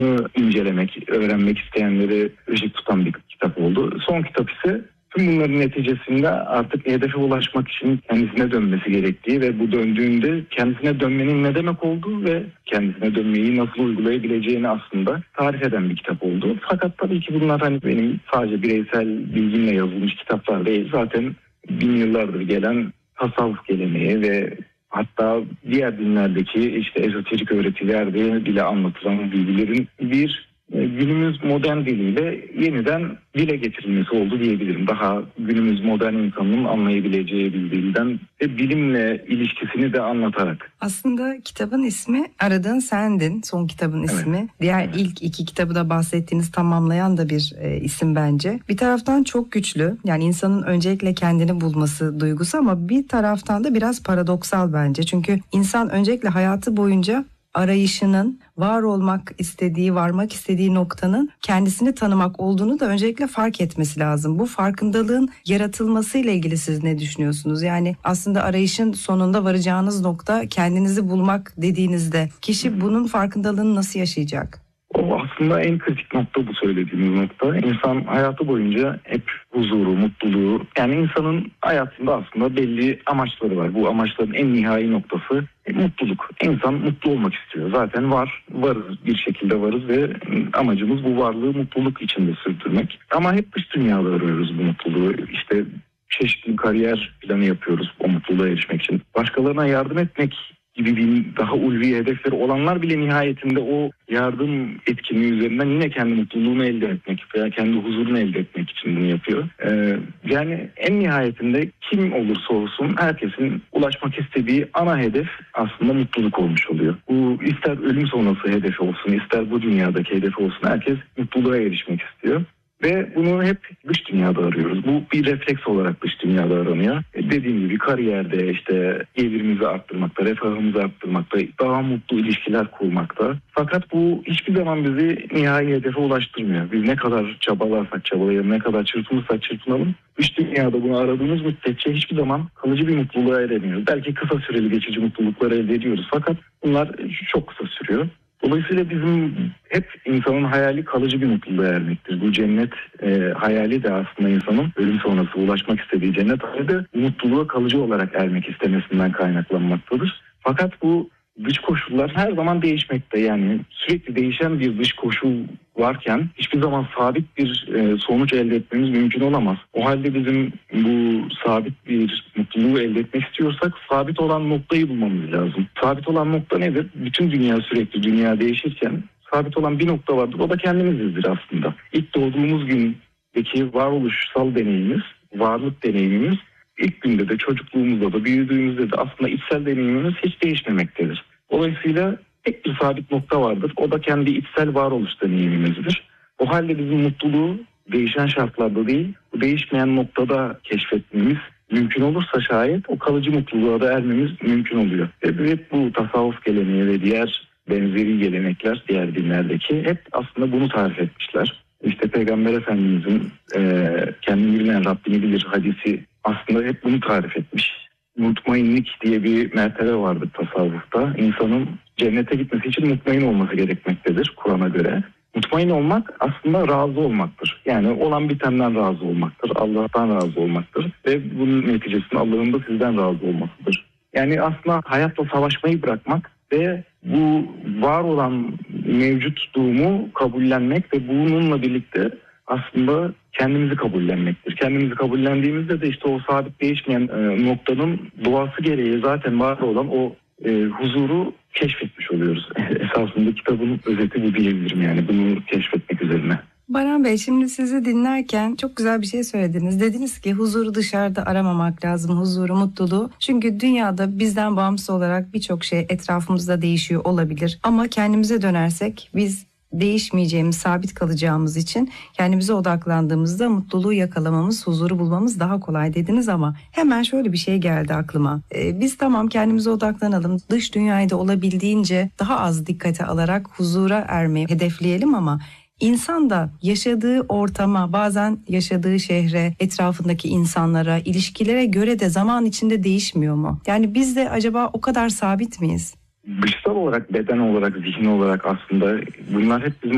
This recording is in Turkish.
incelemek, öğrenmek isteyenleri ışık tutan bir kitap oldu. Son kitap ise tüm bunların neticesinde artık hedefe ulaşmak için kendisine dönmesi gerektiği ve bu döndüğünde kendisine dönmenin ne demek olduğu ve kendisine dönmeyi nasıl uygulayabileceğini aslında tarif eden bir kitap oldu. Fakat tabii ki bunlar hani benim sadece bireysel bilgimle yazılmış kitaplar değil. Zaten bin yıllardır gelen tasavvuf geleneği ve hatta diğer dinlerdeki işte ezoterik öğretilerde bile anlatılan bilgilerin bir günümüz modern diliyle yeniden dile getirilmesi oldu diyebilirim. Daha günümüz modern insanının anlayabileceği bir dilden ve bilimle ilişkisini de anlatarak. Aslında kitabın ismi Aradığın Sendin, son kitabın ismi. Evet. Diğer ilk iki kitabı da bahsettiğiniz tamamlayan da bir isim bence. Bir taraftan çok güçlü, yani insanın öncelikle kendini bulması duygusu ama bir taraftan da biraz paradoksal bence. Çünkü insan öncelikle hayatı boyunca arayışının, var olmak istediği, varmak istediği noktanın kendisini tanımak olduğunu da öncelikle fark etmesi lazım. Bu farkındalığın yaratılmasıyla ilgili siz ne düşünüyorsunuz? Yani aslında arayışın sonunda varacağınız nokta kendinizi bulmak dediğinizde kişi bunun farkındalığını nasıl yaşayacak? O aslında en kritik nokta, bu söylediğimiz nokta. İnsan hayatı boyunca hep huzuru, mutluluğu, yani insanın hayatında aslında belli amaçları var. Bu amaçların en nihai noktası mutluluk. İnsan mutlu olmak istiyor. Zaten varız, bir şekilde varız ve amacımız bu varlığı mutluluk içinde sürdürmek. Ama hep dış dünyada arıyoruz bu mutluluğu. İşte çeşitli kariyer planı yapıyoruz o mutluluğa erişmek için. Başkalarına yardım etmek gibi bir daha ulvi hedefleri olanlar bile nihayetinde o yardım etkinliği üzerinden yine kendi mutluluğunu elde etmek veya kendi huzurunu elde etmek için bunu yapıyor. Yani en nihayetinde kim olursa olsun herkesin ulaşmak istediği ana hedef aslında mutluluk olmuş oluyor. Bu ister ölüm sonrası hedefi olsun, ister bu dünyadaki hedefi olsun, herkes mutluluğa erişmek istiyor. Ve bunu hep dış dünyada arıyoruz. Bu bir refleks olarak dış dünyada aranıyor. Dediğim gibi kariyerde, işte gelirimizi arttırmakta, refahımızı arttırmakta, daha mutlu ilişkiler kurmakta. Fakat bu hiçbir zaman bizi nihai hedefe ulaştırmıyor. Biz ne kadar çabalarsak çabalayalım, ne kadar çırpınırsak çırpınalım, dış dünyada bunu aradığımız müddetçe hiçbir zaman kalıcı bir mutluluğa eremiyoruz. Belki kısa süreli geçici mutlulukları elde ediyoruz. Fakat bunlar çok kısa sürüyor. Dolayısıyla bizim hep insanın hayali kalıcı bir mutluluğa ermektir. Bu cennet hayali de aslında insanın ölüm sonrası ulaşmak istediği cennet hayali de mutluluğa kalıcı olarak ermek istemesinden kaynaklanmaktadır. Fakat bu dış koşullar her zaman değişmekte. Yani sürekli değişen bir dış koşul varken hiçbir zaman sabit bir sonuç elde etmemiz mümkün olamaz. O halde bizim bu sabit bir mutluluğu elde etmek istiyorsak sabit olan noktayı bulmamız lazım. Sabit olan nokta nedir? Bütün dünya, sürekli dünya değişirken sabit olan bir nokta vardır. O da kendimizizdir aslında. İlk doğduğumuz gündeki varoluşsal deneyimimiz, varlık deneyimimiz, İlk günde de, çocukluğumuzda da, büyüdüğümüzde de aslında içsel deneyimimiz hiç değişmemektedir. Dolayısıyla tek bir sabit nokta vardır. O da kendi içsel varoluş deneyimimizdir. O halde bizim mutluluğu değişen şartlarda değil, bu değişmeyen noktada keşfetmemiz mümkün olursa şayet o kalıcı mutluluğa da ermemiz mümkün oluyor. Ve bu tasavvuf geleneği ve diğer benzeri gelenekler, diğer dinlerdeki hep aslında bunu tarif etmişler. İşte Peygamber Efendimizin kendini bilen Rabbini bilir hadisi aslında hep bunu tarif etmiş. Mutmainlik diye bir mertebe vardır tasavvufta. İnsanın cennete gitmesi için mutmain olması gerekmektedir Kur'an'a göre. Mutmain olmak aslında razı olmaktır. Yani olan bitenden razı olmaktır. Allah'tan razı olmaktır. Ve bunun neticesinde Allah'ın da sizden razı olmasıdır. Yani aslında hayatla savaşmayı bırakmak ve bu var olan mevcut durumu kabullenmek ve bununla birlikte aslında kendimizi kabullenmektir. Kendimizi kabullendiğimizde de işte o sabit değişmeyen noktanın doğası gereği zaten var olan o huzuru keşfetmiş oluyoruz. Esasında kitabın özeti bu diyebilirim, yani bunu keşfetmek üzerine. Baran Bey, şimdi sizi dinlerken çok güzel bir şey söylediniz. Dediniz ki huzuru dışarıda aramamak lazım, huzuru, mutluluğu. Çünkü dünyada bizden bağımsız olarak birçok şey etrafımızda değişiyor olabilir. Ama kendimize dönersek biz değişmeyeceğimiz, sabit kalacağımız için kendimize odaklandığımızda mutluluğu yakalamamız, huzuru bulmamız daha kolay dediniz ama hemen şöyle bir şey geldi aklıma. Biz tamam kendimize odaklanalım, dış dünyayı da olabildiğince daha az dikkate alarak huzura ermeyi hedefleyelim ama İnsan da yaşadığı ortama, bazen yaşadığı şehre, etrafındaki insanlara, ilişkilere göre de zaman içinde değişmiyor mu? Yani biz de acaba o kadar sabit miyiz? Dışsal olarak, beden olarak, zihin olarak aslında bunlar hep bizim